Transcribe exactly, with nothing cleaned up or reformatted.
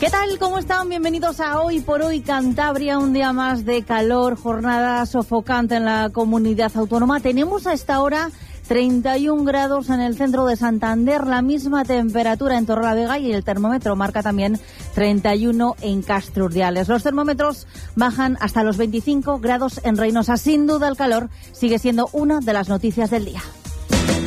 ¿Qué tal? ¿Cómo están? Bienvenidos a Hoy por Hoy Cantabria, un día más de calor, jornada sofocante en la comunidad autónoma. Tenemos a esta hora treinta y un grados en el centro de Santander, la misma temperatura en Torrelavega y el termómetro marca también treinta y uno en Castro Urdiales. Los termómetros bajan hasta los veinticinco grados en Reinosa. Sin duda el calor sigue siendo una de las noticias del día.